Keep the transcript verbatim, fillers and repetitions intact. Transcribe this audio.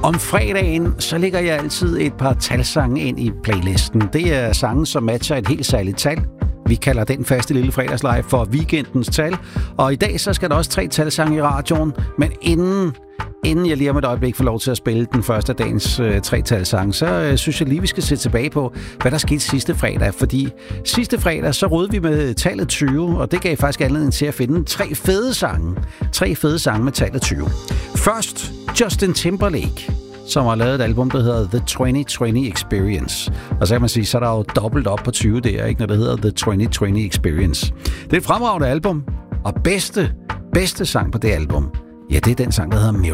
Om fredagen, så lægger jeg altid et par talsange ind i playlisten. Det er sange, som matcher et helt særligt tal. Vi kalder den faste lille fredagsleje for weekendens tal. Og i dag, så skal der også tre talsange i radioen. Men inden, inden jeg lige om et øjeblik får lov til at spille den første af dagens øh, tre talsange, så øh, synes jeg lige, vi skal se tilbage på, hvad der skete sidste fredag. Fordi sidste fredag, så rodede vi med tallet tyve, og det gav faktisk anledning til at finde tre fede sange. Tre fede sange med tallet tyve. Først Justin Timberlake, som har lavet et album, der hedder The tyve tyve Experience. Og så kan man sige, så er der jo dobbelt op på tyve der, ikke, når det hedder The tyve tyve Experience. Det er et fremragende album, og bedste, bedste sang på det album, ja, det er den sang, der hedder Miracle.